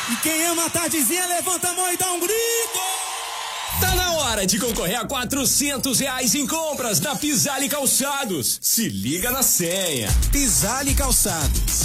E quem ama a tardezinha, levanta a mão e dá um grito. Tá na hora de concorrer a R$400 em compras na Pisale Calçados. Se liga na senha. Pisale Calçados.